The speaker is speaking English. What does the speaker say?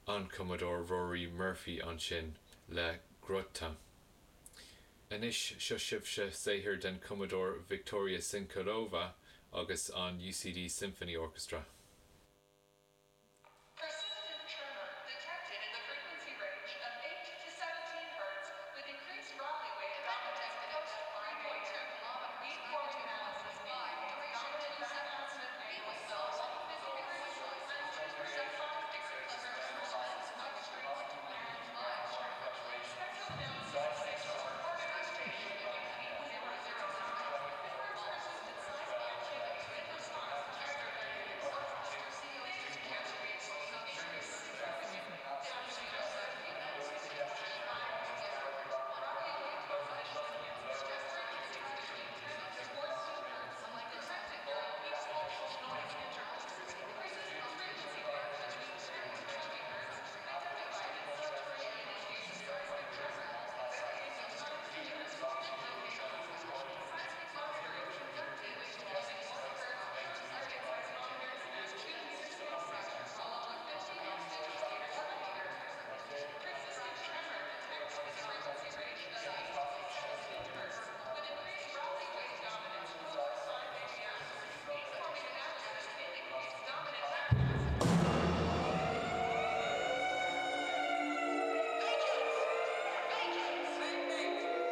an Commodore Rory Murphy an sin le Grota. Inis seo sibse saothar den Commodore Victoria Sinkalova agus an UCD Symphony Orchestra.